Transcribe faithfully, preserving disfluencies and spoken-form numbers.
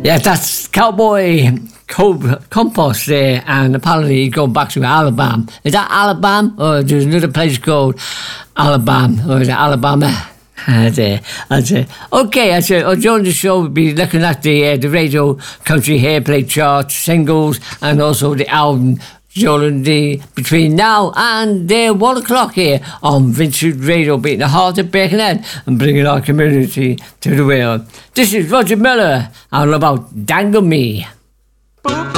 Yeah, that's Cowboy Co- Compost there, and apparently he's going back to Alabama. Is that Alabama, or there's another place called Alabama, or is it Alabama? That's it. That's it. Okay, I said, oh, during the show, we'll be looking at the uh, the radio country hairplay charts, singles, and also the album during the between now and uh, one o'clock here on Vincent Radio, beating the heart of Birkenhead and bringing our community to the world. This is Roger Miller, all about Dangle Me.